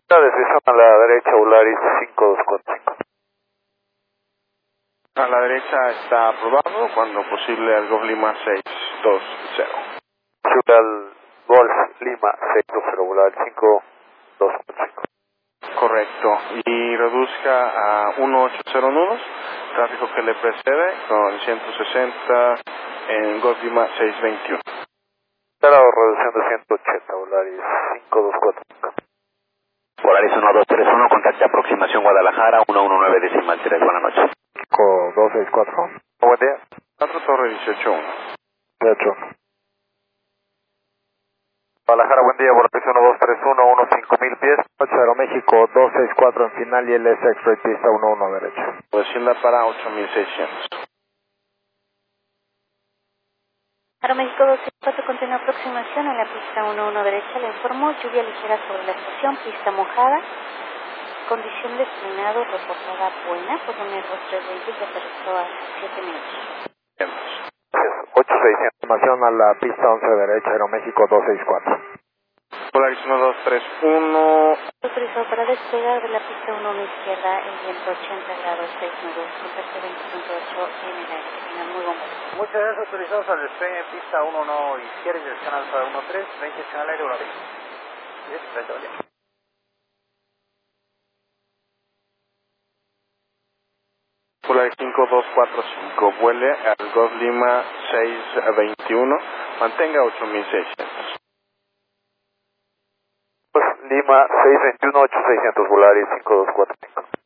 La decisión a la derecha, Volaris 5245. A la derecha está aprobado, cuando posible al Golf Lima 620. Ciudad Golf Lima 620, Volaris 5245. Correcto, y reduzca a 1800 nudos, tráfico que le precede con 160 en Golf Lima 621. Claro, reducción de 180, Volaris 5245. Volaris 1231, contacte aproximación Guadalajara, 119 decimal 3, buenas noches. 264. Buen día. 4 Torre 181. 18. Guadalajara, buen día, Volaris 1231, 15000 pies. 8 Aeroméxico 264 en final y el X-Ray pista 11 derecha. Descienda para 8600. Aeroméxico 264 continúa aproximación en la pista 11 derecha. Le informo, lluvia ligera sobre la estación, pista mojada. Condición de frenado reportada buena por un Airbus 320 que aterrizó hace 7 minutos. 8600. Información a la pista 11 derecha, Aeroméxico 264. Volaris 1231. Autorizado para despegar de la pista 11 izquierda en viento 80 grados 6 nudos, contacto 20.8 en el aire. Que tengan muy buen vuelo. Muchas gracias, autorizados al despegue en pista 11 izquierda y dirección alfa 13, 20 al aire, Volaris. 10, 30 vale. Volaris 5245, vuele al Golf Lima 621, mantenga 8600. Pues Lima 621, 8600, Volaris 5245.